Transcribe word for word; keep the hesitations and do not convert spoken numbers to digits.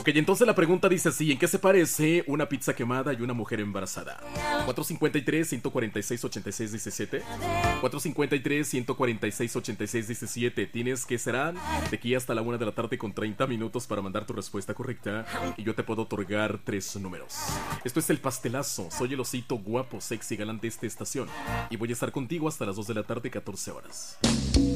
Ok, entonces la pregunta dice así: ¿en qué se parece una pizza quemada y una mujer embarazada? cuatro cinco tres, uno cuatro seis, ocho seis uno siete. cuatro cinco tres, uno cuatro seis, ocho seis uno siete. Tienes que serán de aquí hasta la una de la tarde con treinta minutos para mandar tu respuesta correcta y yo te puedo otorgar tres números. Esto es El Pastelazo. Soy el osito guapo, sexy, galán de esta estación y voy a estar contigo hasta las dos de la tarde, catorce horas.